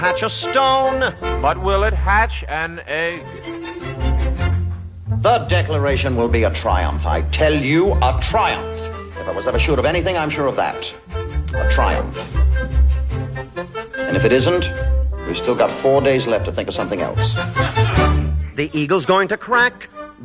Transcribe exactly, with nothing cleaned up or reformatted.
hatch a stone, but will it hatch an egg? The Declaration will be a triumph. I tell you, a triumph. If I was ever sure of anything, I'm sure of that. A triumph. And if it isn't, we've still got four days left to think of something else. The eagle's going to crack.